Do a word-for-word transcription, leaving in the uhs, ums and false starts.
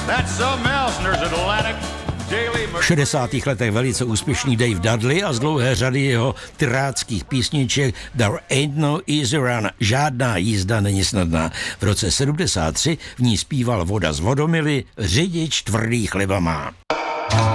V šedesátých letech velice úspěšný Dave Dudley a z dlouhé řady jeho tyráckých písniček There Ain't No Easy Run, žádná jízda není snadná. V roce sedmdesát tři v ní zpíval Voda z Vodomily, řidič tvrdý chleba má.